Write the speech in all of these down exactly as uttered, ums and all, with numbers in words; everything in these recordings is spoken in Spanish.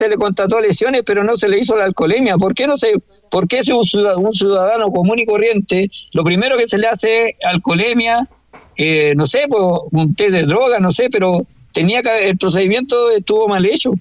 se le constató lesiones, pero no se le hizo la alcoholemia. ¿Por qué no se, por qué si un ciudadano, un ciudadano común y corriente, lo primero que se le hace es alcoholemia, eh, no sé, pues, un test de droga, no sé, pero tenía que, el procedimiento estuvo mal hecho.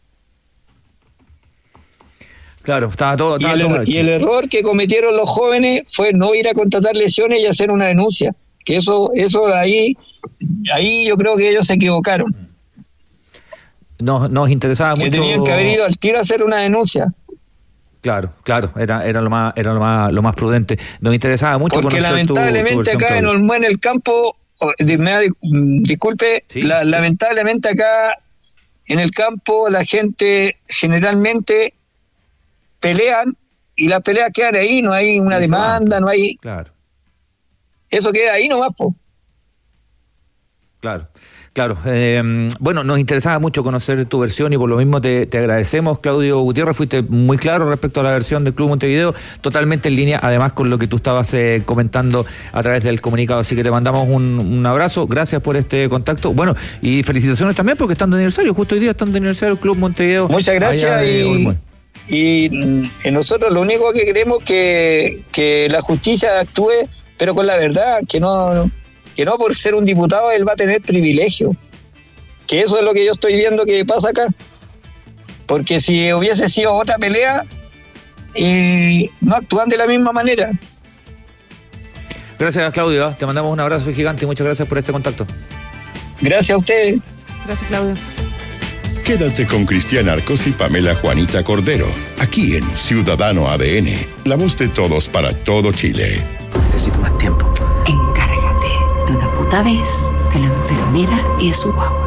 Claro, estaba todo, estaba y, el, todo y el error que cometieron los jóvenes fue no ir a contratar lesiones y hacer una denuncia. Que eso, eso ahí, ahí yo creo que ellos se equivocaron. Nos, nos interesaba que mucho. Tenían que haber ido al tiro a hacer una denuncia. Claro, claro, era, era lo más, era lo más, lo más prudente. Nos interesaba mucho porque conocer lamentablemente tu, tu versión, acá Claudio. en Olmué, en el campo, me, disculpe, ¿Sí? la, lamentablemente acá en el campo la gente generalmente pelean y las peleas quedan ahí, no hay una demanda, no hay... Claro. Eso queda ahí nomás, po. Claro, claro. Eh, bueno, nos interesaba mucho conocer tu versión y por lo mismo te, te agradecemos, Claudio Gutiérrez. Fuiste muy claro respecto a la versión del Club Montevideo, totalmente en línea, además con lo que tú estabas eh, comentando a través del comunicado. Así que te mandamos un, un abrazo, gracias por este contacto. Bueno, y felicitaciones también porque están de aniversario, justo hoy día están de aniversario el Club Montevideo. Muchas gracias y, y, y nosotros lo único que queremos es que, que la justicia actúe, pero con la verdad, que no... que no por ser un diputado él va a tener privilegio, que eso es lo que yo estoy viendo que pasa acá, porque si hubiese sido otra pelea eh, no actúan de la misma manera. Gracias, Claudio, te mandamos un abrazo gigante y muchas gracias por este contacto. Gracias a ustedes. Gracias, Claudio. Quédate con Cristian Arcos y Pamela Juanita Cordero, aquí en Ciudadano A D N, la voz de todos para todo Chile. Necesito más tiempo. Encárgate de una puta vez de la enfermera y de su guagua.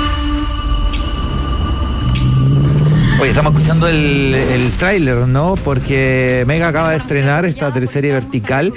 Oye, estamos escuchando el, el tráiler, ¿no? Porque Mega acaba de estrenar esta teleserie vertical,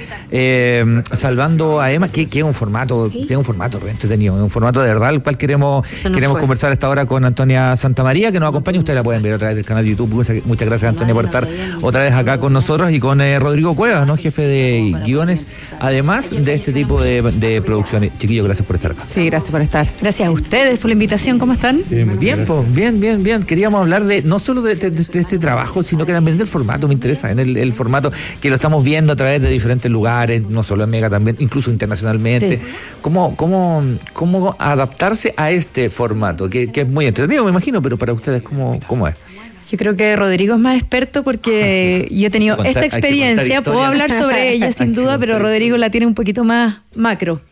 eh, Salvando a Emma, que, que es un formato, que es un formato re entretenido, es un formato de verdad, al cual queremos, no queremos conversar esta hora con Antonia Santamaría, que nos acompaña. Ustedes la pueden ver a través del canal de YouTube. Muchas, muchas gracias, Antonia, por estar otra vez acá con nosotros, y con eh, Rodrigo Cuevas, ¿no? Jefe de guiones, además de este tipo de, de producciones. Chiquillos, gracias por estar acá. Sí, gracias por estar. Gracias a ustedes por la invitación. ¿Cómo están? Sí, bien, pues, bien, bien, bien. Queríamos hablar de no solo de, de, de este trabajo, sino que también del formato. Me interesa en el, el formato que lo estamos viendo a través de diferentes lugares, no solo en Mega, también incluso internacionalmente. Sí. ¿Cómo, cómo, cómo adaptarse a este formato? Que, que es muy entretenido, me imagino, pero para ustedes, ¿cómo, cómo es? Yo creo que Rodrigo es más experto porque yo he tenido contar, esta experiencia, puedo hablar sobre ella sin duda, pero Rodrigo la tiene un poquito más macro.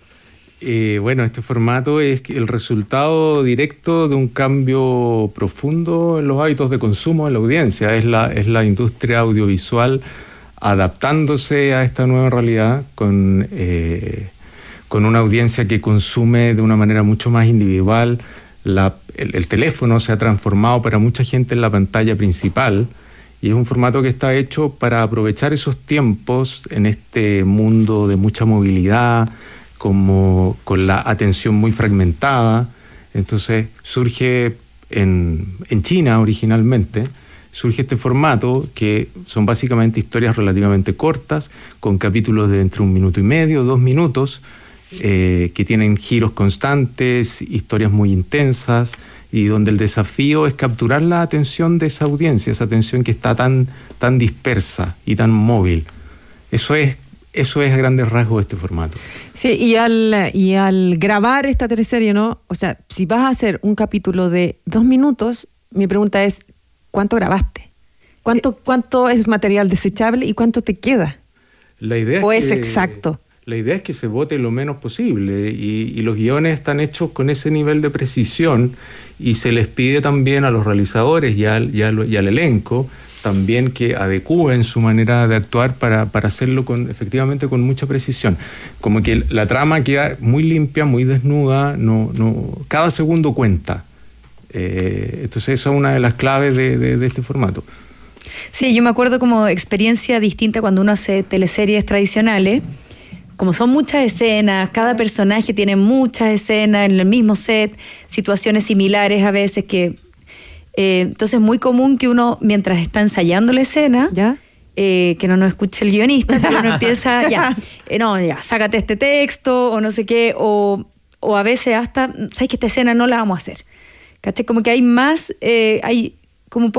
Eh, bueno, este formato es el resultado directo de un cambio profundo en los hábitos de consumo de la audiencia. Es la, es la industria audiovisual adaptándose a esta nueva realidad con, eh, con una audiencia que consume de una manera mucho más individual. La, el, el teléfono se ha transformado para mucha gente en la pantalla principal y es un formato que está hecho para aprovechar esos tiempos en este mundo de mucha movilidad, como con la atención muy fragmentada. Entonces surge en, en China originalmente, surge este formato que son básicamente historias relativamente cortas, con capítulos de entre un minuto y medio, dos minutos, eh, que tienen giros constantes, historias muy intensas, y donde el desafío es capturar la atención de esa audiencia, esa atención que está tan, tan dispersa y tan móvil. Eso es Eso es a grandes rasgos este formato. Sí, y al, y al grabar esta teleserie, ¿no? O sea, si vas a hacer un capítulo de dos minutos, mi pregunta es, ¿cuánto grabaste? ¿Cuánto, cuánto es material desechable y cuánto te queda? La idea ¿O es, es que, exacto? La idea es que se vote lo menos posible y, y los guiones están hechos con ese nivel de precisión y se les pide también a los realizadores y al, y al, y al elenco también que adecúen su manera de actuar para, para hacerlo con, efectivamente con mucha precisión. Como que la trama queda muy limpia, muy desnuda, no, no, cada segundo cuenta. Eh, entonces eso es una de las claves de, de, de este formato. Sí, yo me acuerdo como experiencia distinta cuando uno hace teleseries tradicionales, como son muchas escenas, cada personaje tiene muchas escenas en el mismo set, situaciones similares a veces que... Eh, entonces es muy común que uno, mientras está ensayando la escena, ¿ya? Eh, que no nos escuche el guionista, pero uno empieza, ya, eh, no, ya, sácate este texto, o no sé qué, o, o a veces hasta, ¿sabes que esta escena no la vamos a hacer? ¿Cachai? Como que hay más, eh, hay como